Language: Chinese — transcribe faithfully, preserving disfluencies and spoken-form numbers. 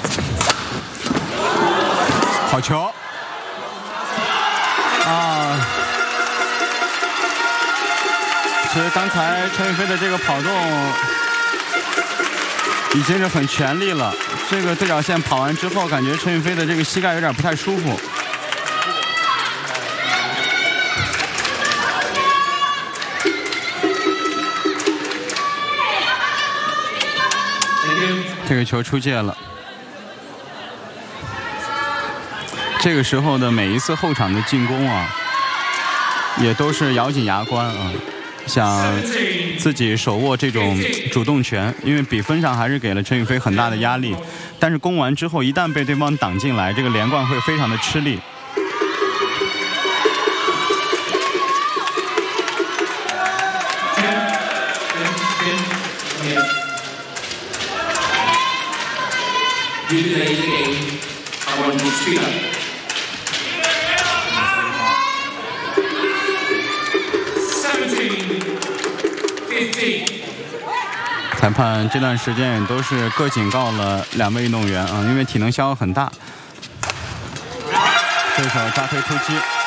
好球！啊，其实刚才陈雨菲的这个跑动已经是很全力了。这个对角线跑完之后，感觉陈雨菲的这个膝盖有点不太舒服。这个球出界了。这个时候的每一次后场的进攻啊，也都是咬紧牙关啊，想自己手握这种主动权，因为比分上还是给了陈雨菲很大的压力。但是攻完之后，一旦被对方挡进来，这个连贯会非常的吃力。裁判这段时间也都是各警告了两位运动员啊，因为体能消耗很大。对手扎飞突击。